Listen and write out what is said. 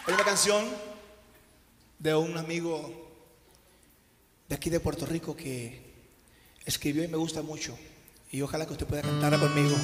Hay una canción de un amigo de aquí de Puerto Rico que escribió y me gusta mucho. Y ojalá que usted pueda cantarla conmigo.